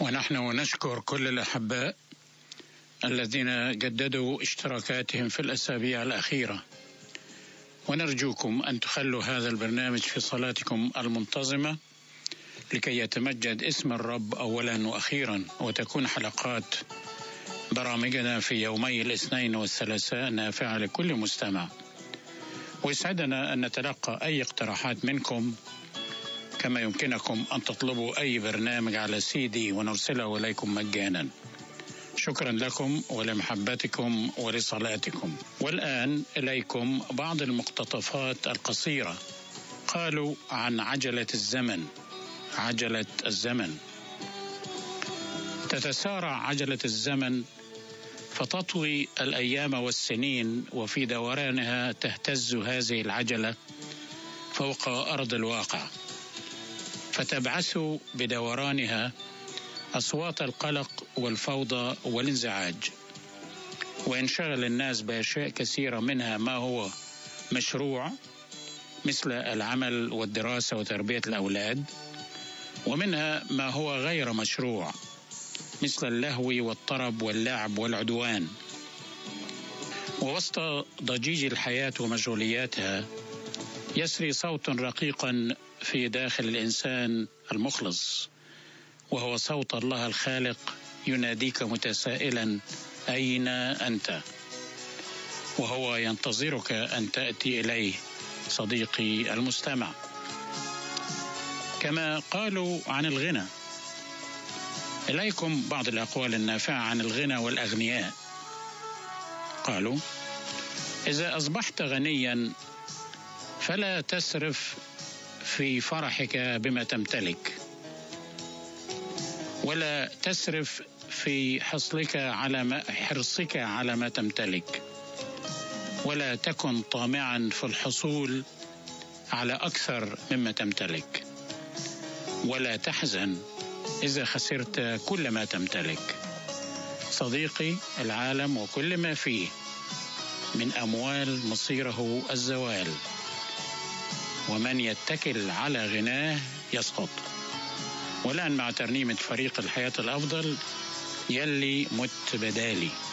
ونحن نشكر كل الأحباء الذين جددوا اشتراكاتهم في الأسابيع الأخيرة، ونرجوكم أن تخلوا هذا البرنامج في صلاتكم المنتظمة لكي يتمجد اسم الرب أولا وأخيرا، وتكون حلقات برامجنا في يومي الاثنين والثلاثاء نافعة لكل مستمع. ويسعدنا أن نتلقى أي اقتراحات منكم، كما يمكنكم أن تطلبوا أي برنامج على CD ونرسله إليكم مجانا. شكرا لكم ولمحبتكم ولصلاتكم. والآن إليكم بعض المقتطفات القصيرة. قالوا عن عجلة الزمن. عجلة الزمن تتسارع عجلة الزمن فتطوي الأيام والسنين، وفي دورانها تهتز هذه العجلة فوق أرض الواقع، فتبعث بدورانها أصوات القلق والفوضى والانزعاج، وينشغل الناس بأشياء كثيرة، منها ما هو مشروع مثل العمل والدراسة وتربية الأولاد، ومنها ما هو غير مشروع مثل اللهو والطرب واللعب والعدوان. ووسط ضجيج الحياة ومشغولياتها يسري صوت رقيقا في داخل الإنسان المخلص، وهو صوت الله الخالق يناديك متسائلا: أين أنت؟ وهو ينتظرك أن تأتي إليه صديقي المستمع. كما قالوا عن الغنى، إليكم بعض الأقوال النافعة عن الغنى والأغنياء. قالوا: إذا أصبحت غنيا فلا تسرف في فرحك بما تمتلك، ولا تسرف في حرصك على ما تمتلك، ولا تكن طامعا في الحصول على أكثر مما تمتلك، ولا تحزن إذا خسرت كل ما تمتلك. صديقي، العالم وكل ما فيه من أموال مصيره الزوال، ومن يتكل على غناه يسقط. والآن مع ترنيمة فريق الحياة الأفضل، يلي مت بدالي.